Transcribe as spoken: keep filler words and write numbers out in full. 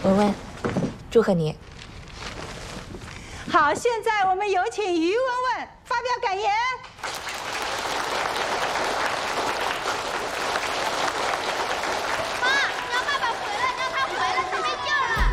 文文，祝贺你。 好，现在我们有请于文文发表感言。